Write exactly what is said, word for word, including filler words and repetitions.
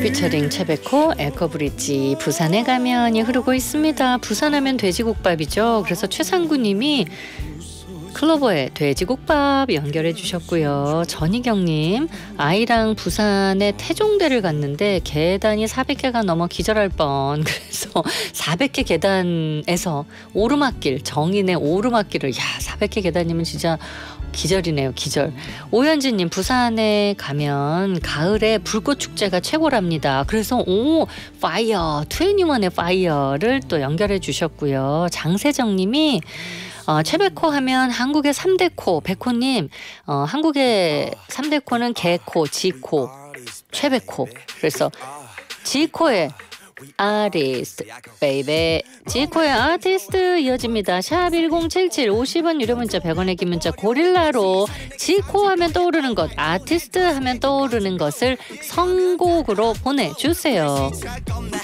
피처링 최백호 에코브릿지. 부산에 가면이 흐르고 있습니다. 부산하면 돼지국밥이죠. 그래서 최상구님이 클로버의 돼지국밥 연결해 주셨고요. 전희경님, 아이랑 부산에 태종대를 갔는데 계단이 사백 개가 넘어 기절할 뻔. 그래서 사백 개 계단에서 오르막길, 정인의 오르막길을, 야 사백 개 계단이면 진짜 기절이네요, 기절. 오현진님, 부산에 가면 가을에 불꽃축제가 최고랍니다. 그래서 오 파이어, 투애니원의 파이어를 또 연결해 주셨고요. 장세정님이 어, 최백호 하면 한국의 삼 대 코, 백호님, 어, 한국의 삼 대 코는 개코, 지코, 최백호. 그래서 지코의 아티스트, 베이베. 지코의 아티스트 이어집니다. 샵 일공칠칠, 오십 원 유료 문자, 백 원의 긴 문자 고릴라로 지코 하면 떠오르는 것, 아티스트 하면 떠오르는 것을 선곡으로 보내주세요.